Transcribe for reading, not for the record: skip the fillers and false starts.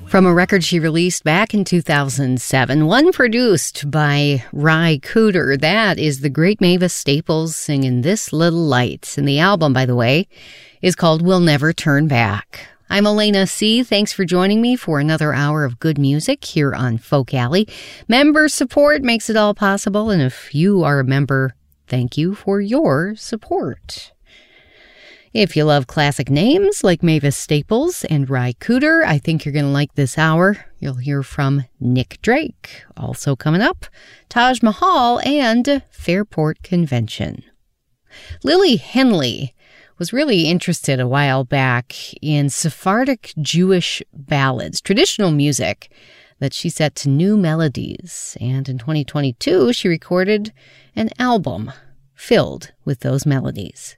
From a record she released back in 2007, one produced by Ry Cooder. That is the great Mavis Staples singing This Little Light. And the album, by the way, is called We'll Never Turn Back. I'm Elena C. Thanks for joining me for another hour of good music here on Folk Alley. Member support makes it all possible, and if you are a member, thank you for your support. If you love classic names like Mavis Staples and Ry Cooder, I think you're going to like this hour. You'll hear from Nick Drake. Also coming up, Taj Mahal and Fairport Convention. Lily Henley was really interested a while back in Sephardic Jewish ballads, traditional music that she set to new melodies. And in 2022, she recorded an album filled with those melodies.